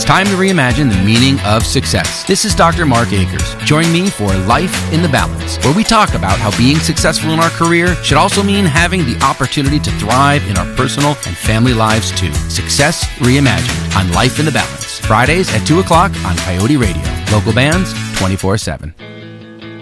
It's time to reimagine the meaning of success. This is Dr. Mark Akers. Join me for Life in the Balance, where we talk about how being successful in our career should also mean having the opportunity to thrive in our personal and family lives too. Success Reimagined on Life in the Balance. Fridays at 2 o'clock on Coyote Radio. Local bands 24/7.